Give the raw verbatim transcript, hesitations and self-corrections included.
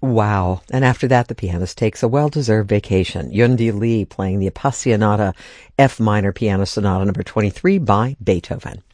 Wow. And after that, the pianist takes a well-deserved vacation. Yundi Lee playing the Appassionata F minor Piano Sonata number twenty-three by Beethoven.